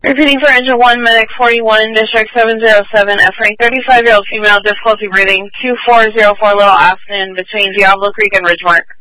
Repeating for engine 1, medic 41, district 707, F-rank 35-year-old female, difficulty breathing, 2404 Little Aspen, between Diablo Creek and Ridgemark.